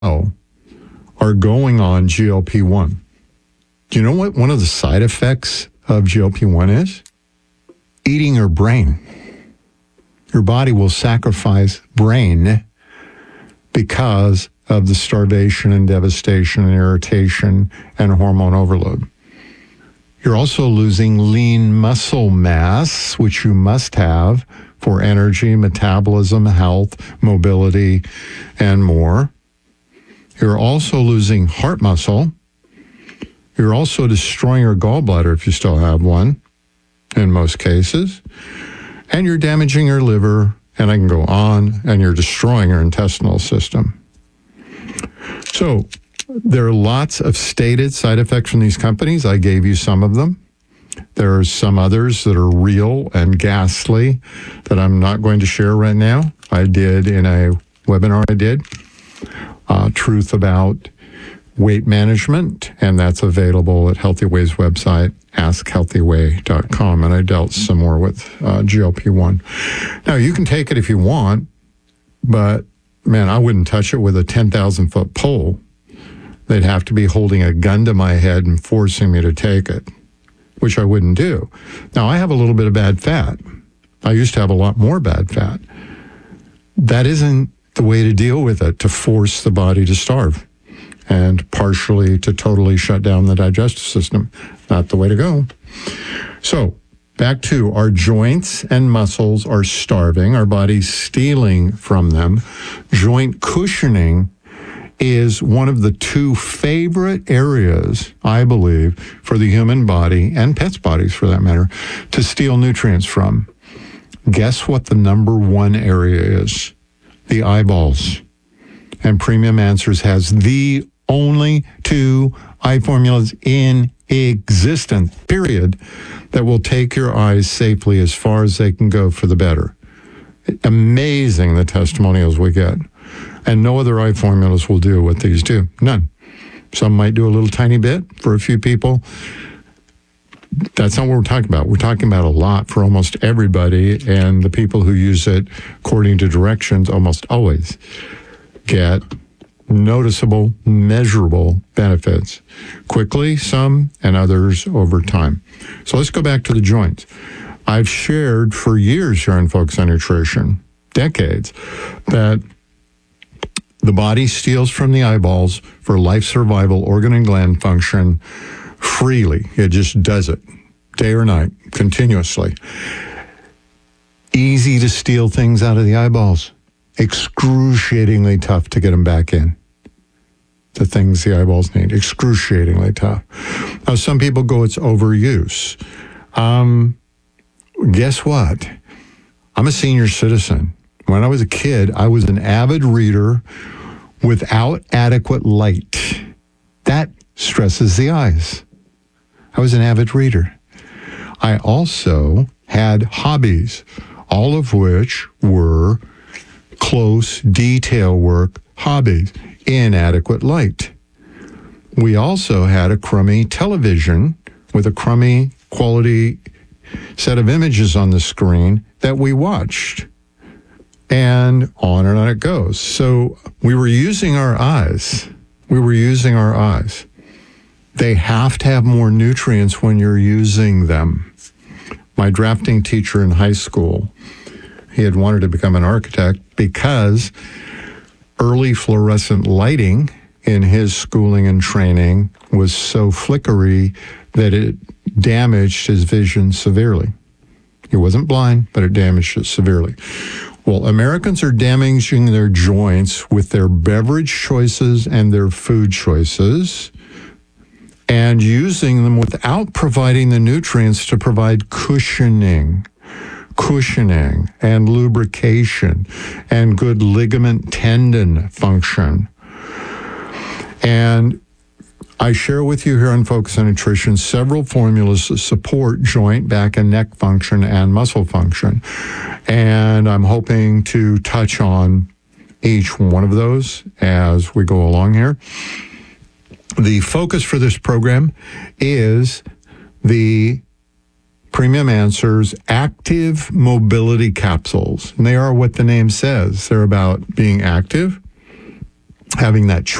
are going on GLP-1. Do you know what one of the side effects of GLP-1 is? Eating your brain. Your body will sacrifice brain because of the starvation and devastation and irritation and hormone overload. You're also losing lean muscle mass, which you must have for energy, metabolism, health, mobility, and more. You're also losing heart muscle. You're also destroying your gallbladder if you still have one, in most cases. And you're damaging your liver, and I can go on, and you're destroying your intestinal system. So there are lots of stated side effects from these companies. I gave you some of them. There are some others that are real and ghastly that I'm not going to share right now. I did in a webinar Truth About Weight Management, and that's available at Healthy Way's website, askhealthyway.com, and I dealt some more with GLP-1. Now, you can take it if you want, but, man, I wouldn't touch it with a 10,000-foot pole. They'd have to be holding a gun to my head and forcing me to take it, which I wouldn't do. Now, I have a little bit of bad fat. I used to have a lot more bad fat. That isn't the way to deal with it, to force the body to starve and partially to totally shut down the digestive system. Not the way to go. So, back to our joints and muscles are starving. Our body's stealing from them. Joint cushioning is one of the two favorite areas, I believe, for the human body, and pets' bodies for that matter, to steal nutrients from. Guess what the number one area is? The eyeballs. And Premium Answers has the only two eye formulas in existence, period, that will take your eyes safely as far as they can go for the better. Amazing the testimonials we get. And no other eye formulas will do what these do. None. Some might do a little tiny bit for a few people. That's not what we're talking about. We're talking about a lot for almost everybody, and the people who use it according to directions almost always get noticeable, measurable benefits. Quickly, some, and others over time. So let's go back to the joints. I've shared for years here on Focus on Nutrition, decades, that the body steals from the eyeballs for life survival, organ and gland function freely. It just does it day or night, continuously. Easy to steal things out of the eyeballs. Excruciatingly tough to get them back in. The things the eyeballs need. Excruciatingly tough. Now, some people go, it's overuse. Guess what? I'm a senior citizen. When I was a kid, I was an avid reader without adequate light. That stresses the eyes. I was an avid reader. I also had hobbies, all of which were close detail work hobbies, inadequate light. We also had a crummy television with a crummy quality set of images on the screen that we watched. And on it goes. So we were using our eyes. They have to have more nutrients when you're using them. My drafting teacher in high school, he had wanted to become an architect because early fluorescent lighting in his schooling and training was so flickery that it damaged his vision severely. He wasn't blind, but it damaged it severely. Well, Americans are damaging their joints with their beverage choices and their food choices and using them without providing the nutrients to provide cushioning and lubrication and good ligament tendon function. And I share with you here on Focus on Nutrition several formulas that support joint, back, and neck function and muscle function. And I'm hoping to touch on each one of those as we go along here. The focus for this program is the Premium Answers Active Mobility Capsules. And they are what the name says. They're about being active, having that